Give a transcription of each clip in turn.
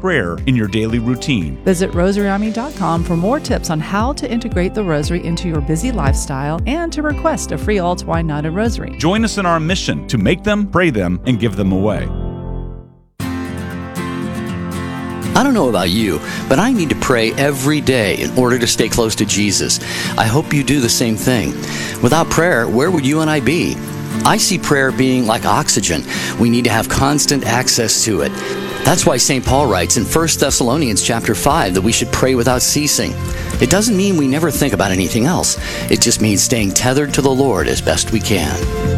prayer in your daily routine. Visit RosaryArmy.com for more tips on how to integrate the Rosary into your busy lifestyle and to request a free All Twine Knotted Rosary. Join us in our mission to make them, pray them, and give them away. I don't know about you, but I need to pray every day in order to stay close to Jesus. I hope you do the same thing. Without prayer, where would you and I be? I see prayer being like oxygen. We need to have constant access to it. That's why St. Paul writes in 1 Thessalonians chapter 5 that we should pray without ceasing. It doesn't mean we never think about anything else. It just means staying tethered to the Lord as best we can.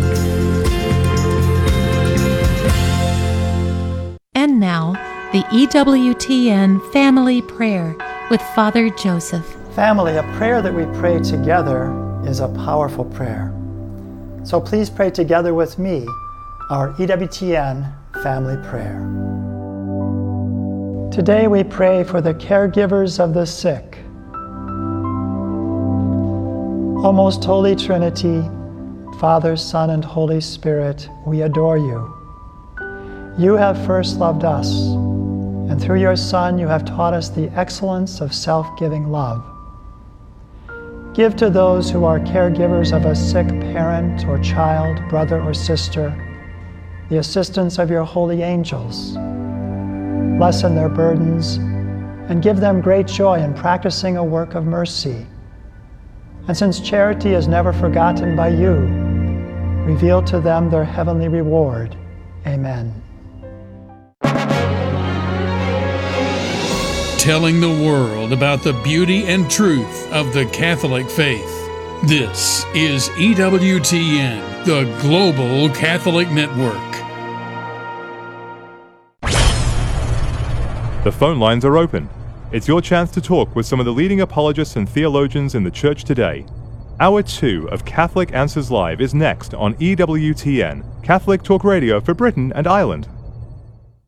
And now, the EWTN Family Prayer with Father Joseph. Family, a prayer that we pray together is a powerful prayer. So please pray together with me our EWTN Family Prayer. Today we pray for the caregivers of the sick. O most Holy Trinity, Father, Son, and Holy Spirit, we adore you. You have first loved us, and through your Son you have taught us the excellence of self-giving love. Give to those who are caregivers of a sick parent or child, brother or sister, the assistance of your holy angels. Lessen their burdens and give them great joy in practicing a work of mercy. And since charity is never forgotten by you, reveal to them their heavenly reward. Amen. Telling the world about the beauty and truth of the Catholic faith. This is EWTN, the Global Catholic Network. The phone lines are open. It's your chance to talk with some of the leading apologists and theologians in the Church today. Hour 2 of Catholic Answers Live is next on EWTN, Catholic Talk Radio for Britain and Ireland.